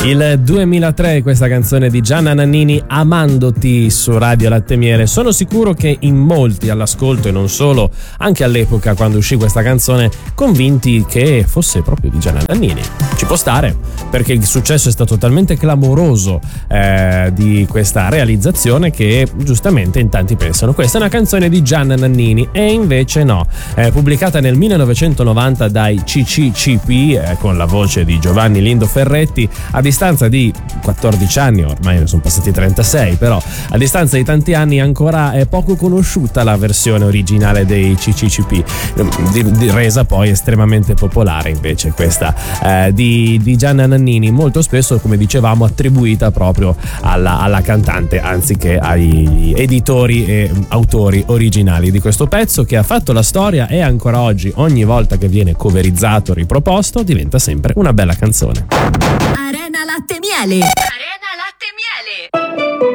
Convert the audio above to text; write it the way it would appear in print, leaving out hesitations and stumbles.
Il 2003, questa canzone di Gianna Nannini, Amandoti, su Radio Latte e Miele. Sono sicuro che in molti all'ascolto, e non solo, anche all'epoca quando uscì questa canzone, convinti che fosse proprio di Gianna Nannini. Ci può stare, perché il successo è stato talmente clamoroso di questa realizzazione che giustamente in tanti pensano questa è una canzone di Gianna Nannini, e invece no. Pubblicata nel 1990 dai CCCP con la voce di Giovanni Lindo Ferretti, a distanza di 14 anni, ormai ne sono passati 36, però a distanza di tanti anni ancora è poco conosciuta la versione originale dei CCCP, resa poi estremamente popolare invece questa di Gianna Nannini, molto spesso, come dicevamo, attribuita proprio alla cantante anziché agli editori e autori originali di questo pezzo, che ha fatto la storia e ancora oggi, ogni volta che viene coverizzato, riproposto, diventa sempre una bella canzone. Arena Latte e Miele.